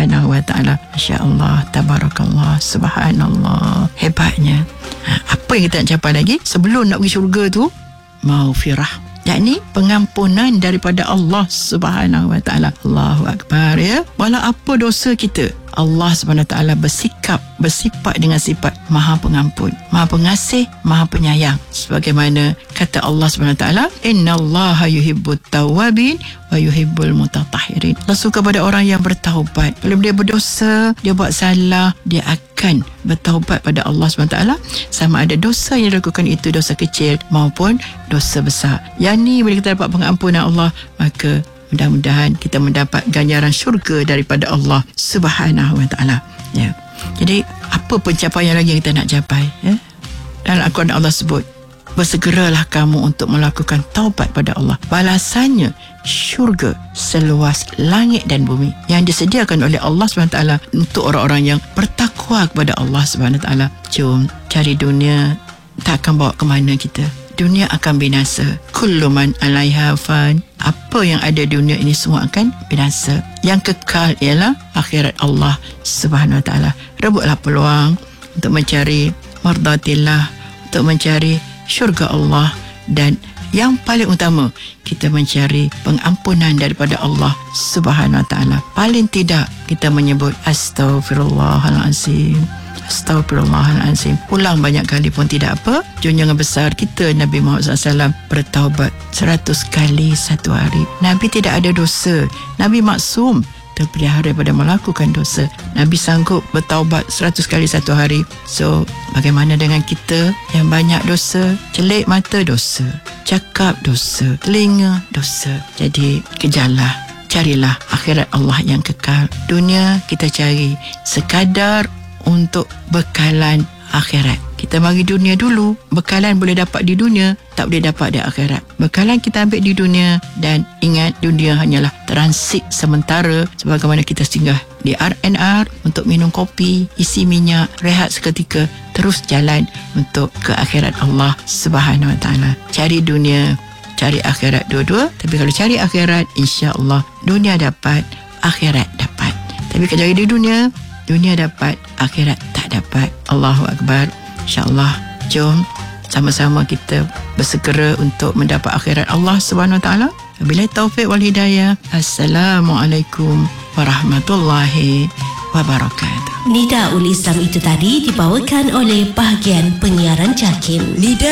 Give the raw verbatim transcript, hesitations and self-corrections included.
Subhanahu wa ta'ala. Masya-Allah, tabarakallah, subhanallah. Hebatnya. Ha, apa yang kita nak capai lagi sebelum nak pergi syurga tu? Maghfirah, yakni pengampunan daripada Allah Subhanahu wa ta'ala. Allahu Akbar, ya. Walau apa dosa kita, Allah Subhanahu wa ta'ala bersikap, bersifat dengan sifat Maha Pengampun, Maha Pengasih, Maha Penyayang. Sebagaimana kata Allah Subhanahu wa ta'ala, innallaha yuhibbut tawwabin wa yuhibbul mutatahhirin. Allah suka pada orang yang bertaubat. Kalau dia berdosa, dia buat salah, dia akan bertaubat pada Allah Subhanahu wa taala, sama ada dosa yang dilakukan itu dosa kecil maupun dosa besar. Yang ni bila kita dapat pengampunan Allah, maka mudah-mudahan kita mendapat ganjaran syurga daripada Allah Subhanahu wa taala. Ya. Jadi apa pencapaian lagi yang kita nak capai, ya? Dalam Al-Quran Allah sebut, bersegeralah kamu untuk melakukan taubat pada Allah. Balasannya syurga seluas langit dan bumi yang disediakan oleh Allah subhanahu wa taala untuk orang-orang yang bertakwa kepada Allah subhanahu wa taala. Jom cari dunia, tak akan bawa ke mana kita. Dunia akan binasa. Kullu man 'alaiha fan. Apa yang ada dunia ini semua akan binasa. Yang kekal ialah akhirat Allah Subhanahu wa taala. Rebutlah peluang untuk mencari mardatillah, untuk mencari syurga Allah, dan yang paling utama, kita mencari pengampunan daripada Allah Subhanahu wa taala. Paling tidak kita menyebut astaghfirullahalazim. Astaghfirullahalazim. Ulang banyak kali pun tidak apa. Junjungan besar kita Nabi Muhammad sallallahu alaihi wasallam bertaubat seratus kali satu hari. Nabi tidak ada dosa. Nabi maksum, terpelihara daripada melakukan dosa. Nabi sanggup bertaubat seratus kali satu hari. So, bagaimana dengan kita yang banyak dosa? Celik mata dosa, cakap dosa, telinga dosa. Jadi, kejarlah, carilah akhirat Allah yang kekal. Dunia kita cari sekadar untuk bekalan akhirat. Kita mari dunia dulu. Bekalan boleh dapat di dunia, tak boleh dapat di akhirat. Bekalan kita ambil di dunia, dan ingat dunia hanyalah transit sementara. Sebagaimana kita singgah di R and R untuk minum kopi, isi minyak, rehat seketika, terus jalan untuk ke akhirat Allah Subhanahu wa taala. Cari dunia, cari akhirat, dua-dua. Tapi kalau cari akhirat, insya-Allah dunia dapat, akhirat dapat. Tapi kalau cari di dunia, dunia dapat, akhirat tak dapat. Allahu Akbar. InsyaAllah, jom sama-sama kita bersegera untuk mendapat akhirat Allah Subhanahu wa taala. Wabillahi taufiq wal hidayah. Assalamualaikum warahmatullahi wabarakatuh. Nidaul Islam itu tadi dibawakan oleh bahagian penyiaran JAKIM. Nida